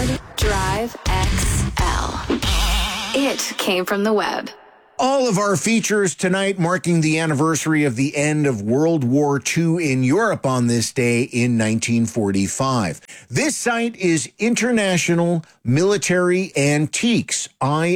Hard Drive XL. It came from the web. All of our features tonight marking the anniversary of the end of World War II in Europe on this day in 1945. This site is International Military Antiques,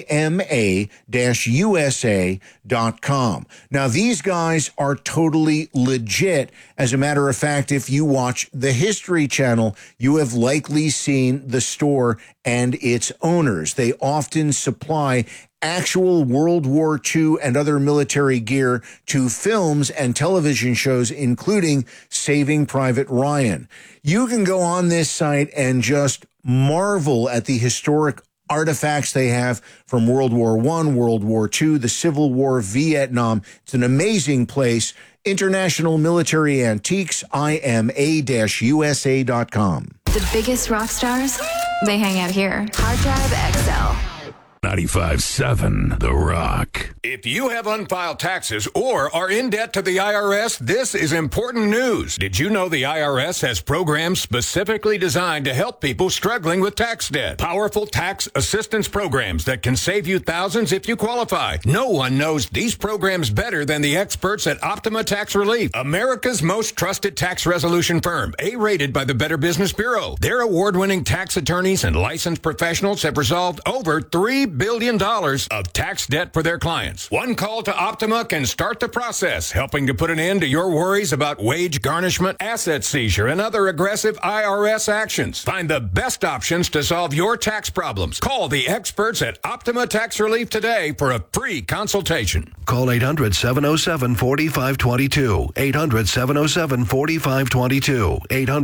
IMA-USA.com. Now, these guys are totally legit. As a matter of fact, if you watch the History Channel, you have likely seen the store and its owners. They often supply actual World War II and other military gear to films and television shows, including Saving Private Ryan. You can go on this site and just marvel at the historic artifacts they have from World War I, World War II, the Civil War, Vietnam. It's an amazing place. International Military Antiques, IMA-USA.com. The biggest rock stars, they hang out here. Hard Drive XL. 95.7 The Rock. If you have unfiled taxes or are in debt to the IRS, this is important news. Did you know the IRS has programs specifically designed to help people struggling with tax debt? Powerful tax assistance programs that can save you thousands if you qualify. No one knows these programs better than the experts at Optima Tax Relief, America's most trusted tax resolution firm, A-rated by the Better Business Bureau. Their award-winning tax attorneys and licensed professionals have resolved over $3 billion of tax debt for their clients. One call to Optima can start the process, helping to put an end to your worries about wage garnishment, asset seizure, and other aggressive IRS actions. Find the best options to solve your tax problems. Call the experts at Optima Tax Relief today for a free consultation. Call 800-707-4522. 800-707-4522.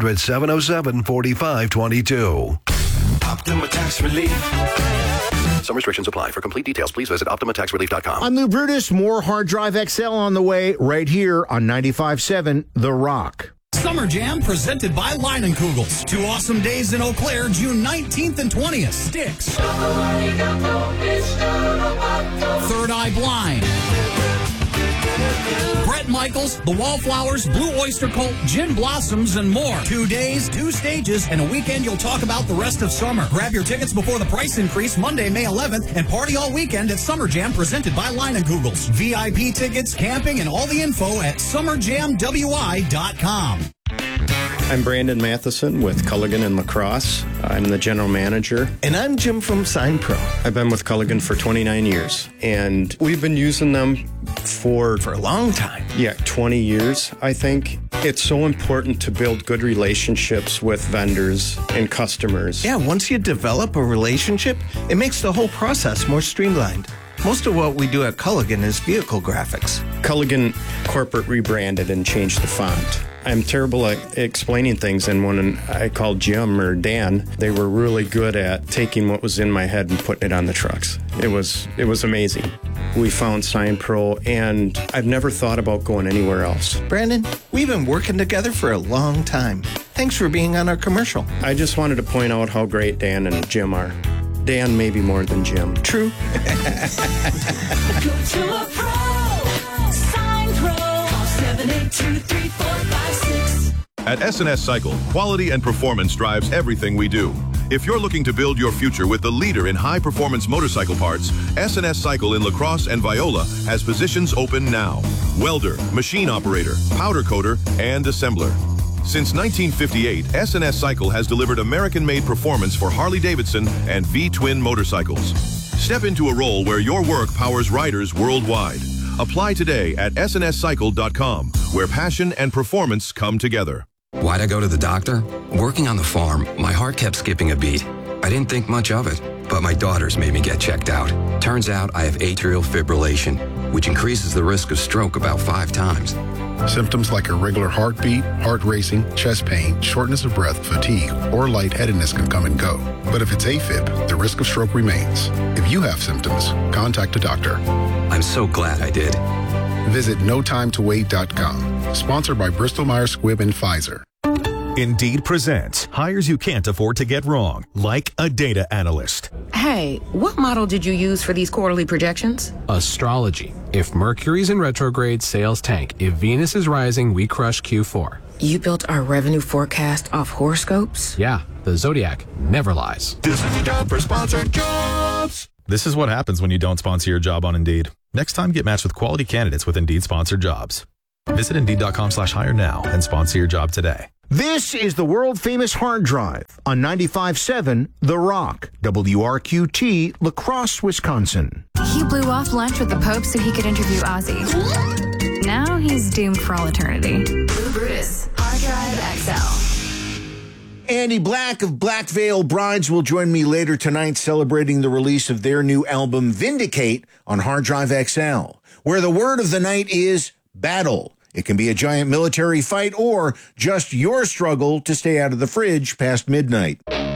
800-707-4522. Optima Tax Relief. Some restrictions apply. For complete details, please visit OptimaTaxRelief.com. I'm Lou Brutus. More Hard Drive XL on the way right here on 95.7 The Rock. Summer Jam presented by Leinenkugels. 2 awesome days in Eau Claire, June 19th and 20th. Styx. Third Eye Blind. Bret Michaels, The Wallflowers, Blue Oyster Cult, Gin Blossoms, and more. 2 days, 2 stages, and a weekend you'll talk about the rest of summer. Grab your tickets before the price increase Monday, May 11th, and party all weekend at Summer Jam presented by Leinenkugels. VIP tickets, camping, and all the info at summerjamwi.com. I'm Brandon Matheson with Culligan and Lacrosse. I'm the general manager. And I'm Jim from Sign Pro. I've been with Culligan for 29 years, and we've been using them for a long time. Yeah, 20 years, I think. It's so important to build good relationships with vendors and customers. Yeah, once you develop a relationship, it makes the whole process more streamlined. Most of what we do at Culligan is vehicle graphics. Culligan corporate rebranded and changed the font. I'm terrible at explaining things, and when I called Jim or Dan, they were really good at taking what was in my head and putting it on the trucks. It was amazing. We found Sign Pro, and I've never thought about going anywhere else. Brandon, we've been working together for a long time. Thanks for being on our commercial. I just wanted to point out how great Dan and Jim are. Dan maybe more than Jim. True. Go to a pro. Sign Pro. Call 782-3456. At S&S Cycle, quality and performance drives everything we do. If you're looking to build your future with the leader in high-performance motorcycle parts, S&S Cycle in La Crosse and Viola has positions open now. Welder, machine operator, powder coater, and assembler. Since 1958, S&S Cycle has delivered American-made performance for Harley-Davidson and V-twin motorcycles. Step into a role where your work powers riders worldwide. Apply today at snscycle.com, where passion and performance come together. Why'd I go to the doctor? Working on the farm, my heart kept skipping a beat. I didn't think much of it, but my daughters made me get checked out. Turns out I have atrial fibrillation, which increases the risk of stroke about 5 times. Symptoms like irregular heartbeat, heart racing, chest pain, shortness of breath, fatigue, or lightheadedness can come and go. But if it's AFib, the risk of stroke remains. If you have symptoms, contact a doctor. I'm so glad I did. Visit notimetowait.com. Sponsored by Bristol-Myers Squibb and Pfizer. Indeed presents hires you can't afford to get wrong, like a data analyst. Hey, what model did you use for these quarterly projections? Astrology. If Mercury's in retrograde, sales tank. If Venus is rising, we crush Q4. You built our revenue forecast off horoscopes? Yeah. The Zodiac never lies. This is the job for sponsored jobs. This is what happens when you don't sponsor your job on Indeed. Next time, get matched with quality candidates with Indeed sponsored jobs. Visit Indeed.com/hire now and sponsor your job today. This is the world-famous hard drive on 95.7 The Rock, WRQT, La Crosse, Wisconsin. He blew off lunch with the Pope so he could interview Ozzy. Now he's doomed for all eternity. Blue Brutus, Hard Drive XL. Andy Black of Black Veil Brides will join me later tonight celebrating the release of their new album Vindicate on Hard Drive XL, where the word of the night is battle. It can be a giant military fight or just your struggle to stay out of the fridge past midnight.